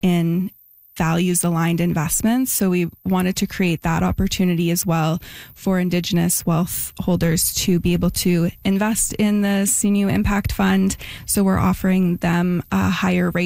in values aligned investments. So we wanted to create that opportunity as well for Indigenous wealth holders to be able to invest in the CNU Impact Fund. So we're offering them a higher rate